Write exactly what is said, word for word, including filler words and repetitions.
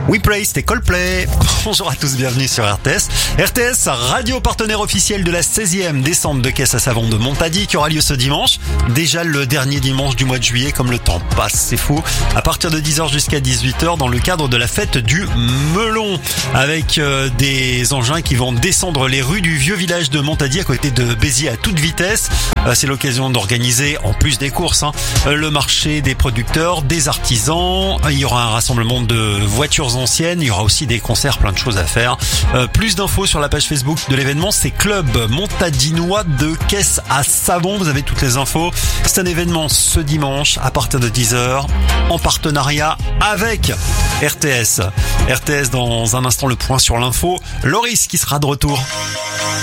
We Pray, c'était Coldplay. Bonjour à tous, bienvenue sur R T S. R T S, radio partenaire officiel de la seizième descente de caisse à savon de Montady qui aura lieu ce dimanche. Déjà le dernier dimanche du mois de juillet, comme le temps passe, c'est fou. À partir de dix heures jusqu'à dix-huit heures dans le cadre de la fête du melon. Avec euh, des engins qui vont descendre les rues du vieux village de Montady à côté de Béziers à toute vitesse. Euh, c'est l'occasion d'organiser, en plus des courses, hein, le marché des producteurs, des artisans. Il y aura un rassemblement de voitures anciennes, il y aura aussi des concerts, plein de choses à faire. Euh, plus d'infos sur la page Facebook de l'événement, c'est Club Montadinois de caisse à savon. Vous avez toutes les infos. C'est un événement ce dimanche à partir de dix heures en partenariat avec R T S. R T S dans un instant, le point sur l'info. Loris qui sera de retour.